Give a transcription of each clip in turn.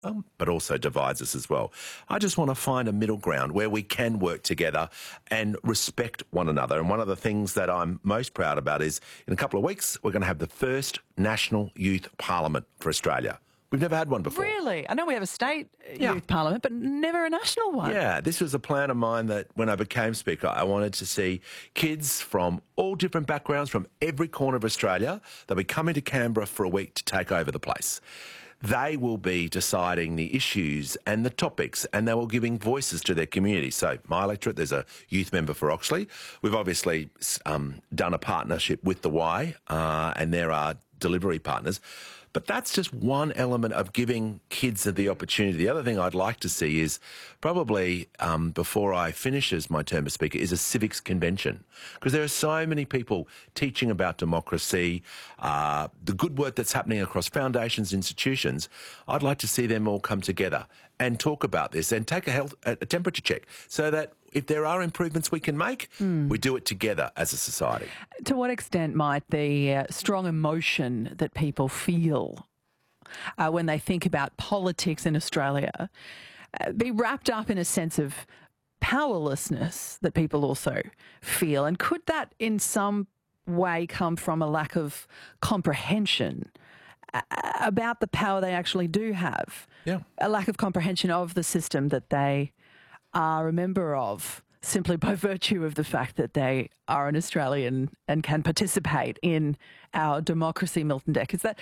but also divides us as well. I just want to find a middle ground where we can work together and respect one another. And one of the things that I'm most proud about is in a couple of weeks, we're going to have the first National Youth Parliament for Australia. We've never had one before. Really? I know we have a state youth parliament, but never a national one. Yeah, this was a plan of mine that when I became Speaker, I wanted to see kids from all different backgrounds, from every corner of Australia. They'll be coming to Canberra for a week to take over the place. They will be deciding the issues and the topics, and they will be giving voices to their community. So my electorate, there's a youth member for Oxley. We've obviously done a partnership with the Y, and there are delivery partners. But that's just one element of giving kids the opportunity. The other thing I'd like to see is probably before I finish as my term as Speaker is a civics convention, because there are so many people teaching about democracy, the good work that's happening across foundations, institutions. I'd like to see them all come together and talk about this and take a temperature check so that if there are improvements we can make, we do it together as a society. To what extent might the strong emotion that people feel when they think about politics in Australia be wrapped up in a sense of powerlessness that people also feel? And could that in some way come from a lack of comprehension about the power they actually do have? Yeah. A lack of comprehension of the system that they are a member of, simply by virtue of the fact that they are an Australian and can participate in our democracy, Milton Dick. Is that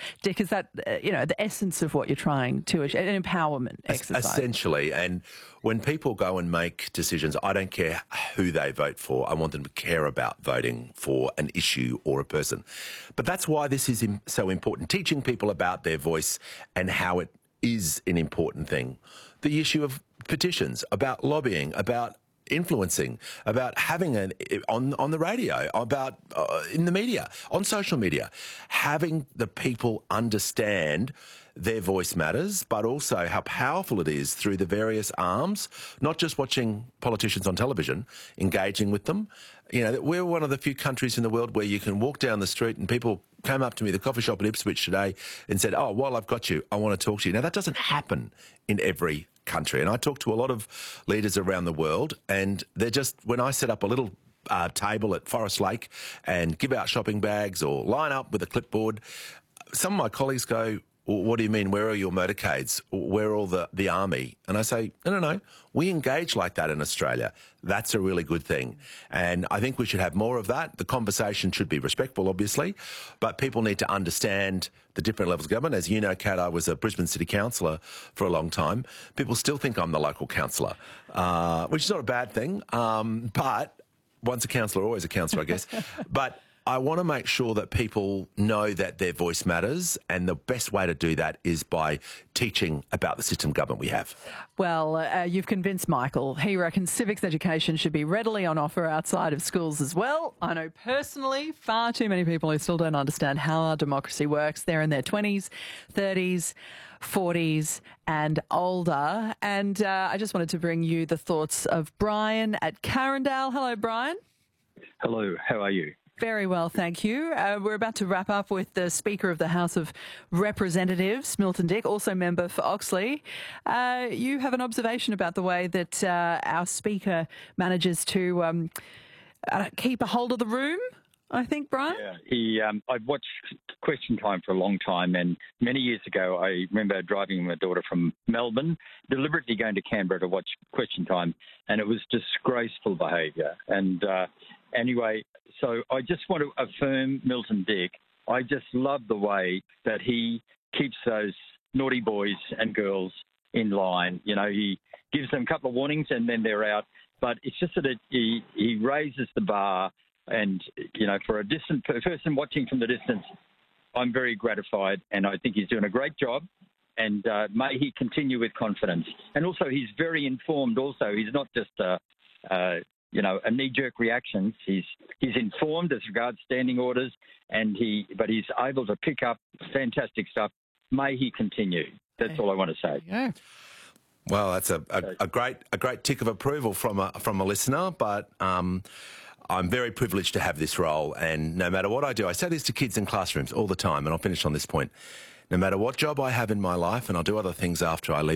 the essence of what you're trying to achieve, an empowerment exercise? Essentially, and when people go and make decisions, I don't care who they vote for. I want them to care about voting for an issue or a person. But that's why this is so important, teaching people about their voice and how it is an important thing. The issue of petitions, about lobbying, about influencing, about having on the radio, about in the media, on social media, having the people understand their voice matters, but also how powerful it is through the various arms, not just watching politicians on television, engaging with them. You know, we're one of the few countries in the world where you can walk down the street and people came up to me, the coffee shop in Ipswich today, and said, "Oh, while I've got you, I want to talk to you." Now, that doesn't happen in every country. And I talk to a lot of leaders around the world, and they're just, when I set up a little table at Forest Lake and give out shopping bags or line up with a clipboard, some of my colleagues go, "Well, what do you mean? Where are your motorcades? Where are all the army?" And I say, no, we engage like that in Australia. That's a really good thing. And I think we should have more of that. The conversation should be respectful, obviously, but people need to understand the different levels of government. As you know, Kat, I was a Brisbane City Councillor for a long time. People still think I'm the local councillor, which is not a bad thing. But once a councillor, always a councillor, I guess. But I want to make sure that people know that their voice matters, and the best way to do that is by teaching about the system of government we have. Well, you've convinced Michael. He reckons civics education should be readily on offer outside of schools as well. I know personally far too many people who still don't understand how our democracy works. They're in their 20s, 30s, 40s and older. And I just wanted to bring you the thoughts of Brian at Carindale. Hello, Brian. Hello, how are you? Very well, thank you. We're about to wrap up with the Speaker of the House of Representatives, Milton Dick, also member for Oxley. You have an observation about the way that our Speaker manages to keep a hold of the room, I think, Brian? Yeah, I've watched Question Time for a long time, and many years ago I remember driving my daughter from Melbourne, deliberately going to Canberra to watch Question Time, and it was disgraceful behaviour. And anyway, so I just want to affirm Milton Dick. I just love the way that he keeps those naughty boys and girls in line. You know, he gives them a couple of warnings and then they're out. But it's just that he raises the bar. And, you know, for a distant person watching from the distance, I'm very gratified, and I think he's doing a great job. And may he continue with confidence. And also, he's very informed. Also, he's not just a knee-jerk reactions. He's informed as regards standing orders, but he's able to pick up fantastic stuff. May he continue. That's all I want to say. Yeah. Well, that's a great tick of approval from a listener, but I'm very privileged to have this role, and no matter what I do, I say this to kids in classrooms all the time, and I'll finish on this point. No matter what job I have in my life, and I'll do other things after I leave